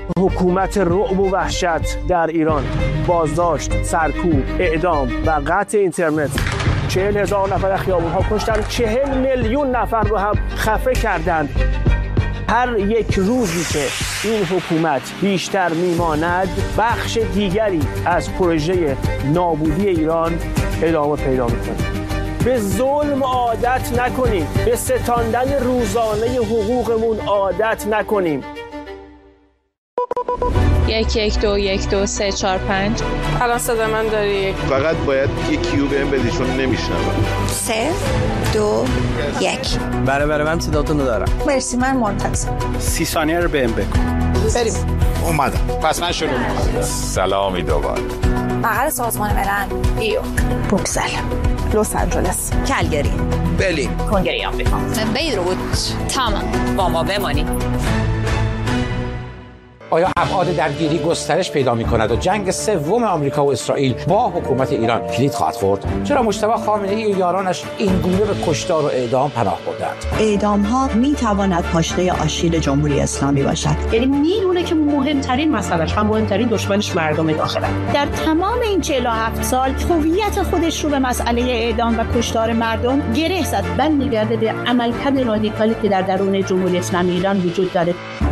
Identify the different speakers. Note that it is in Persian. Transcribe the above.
Speaker 1: حکومت رعب و وحشت در ایران، بازداشت، سرکوب، اعدام و قطع اینترنت، 40,000 نفر خیابون‌ها کشتن، 40 میلیون نفر رو هم خفه کردند. هر یک روزی که این حکومت بیشتر میماند، بخش دیگری از پروژه نابودی ایران ادامه پیدا میکنه. به ظلم عادت نکنیم، به ستاندن روزانه حقوقمون عادت نکنیم.
Speaker 2: 1 1 2 1 2 3 4 5.
Speaker 3: الان صدا من داری؟
Speaker 4: فقط باید یه کیو بهم بدی چون نمیشنوم.
Speaker 5: 3 2 1.
Speaker 6: بله من صداتون رو دارم.
Speaker 5: مرسی، من منتظر.
Speaker 6: 30 ثانیه رو بهم بگو.
Speaker 5: بریم.
Speaker 4: اومدم.
Speaker 7: پس من شروع می‌کنم.
Speaker 4: سلامی دوباره.
Speaker 5: مقر سازمان ملل، نیویورک، بروکسل، لس آنجلس، کلگری،
Speaker 6: برلین،
Speaker 5: کنگره آمریکا،
Speaker 2: بیروت، تمام.
Speaker 5: با ما بمانید.
Speaker 7: آیا ابعاد درگیری گسترش پیدا می‌کند و جنگ سوم آمریکا و اسرائیل با حکومت ایران کلید خواهد خورد؟ چرا مجتبی خامنه‌ای و یارانش این گونه به کشتار و اعدام پناه بردند؟
Speaker 8: اعدام‌ها می‌تواند پاشنه آشیل جمهوری اسلامی باشد.
Speaker 9: یعنی میدونه که مهمترین مسئلهش و مهمترین دشمنش مردم داخله.
Speaker 8: در تمام این 47 سال هویت خودش رو به مسئله اعدام و کشتار مردم گره زد.
Speaker 9: برمیگرده به عملکرد رادیکالی که در درون جمهوری اسلامی ایران وجود داره.